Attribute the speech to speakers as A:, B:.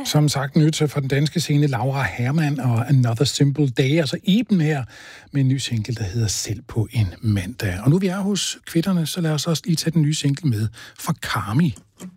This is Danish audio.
A: Som sagt nyt fra den danske scene Laura Hermann og Another Simple Day, altså Iben her, med en ny single, der hedder Selv på en mandag. Og nu vi er hos kvitterne, så lad os også lige tage den nye single med fra Karmi.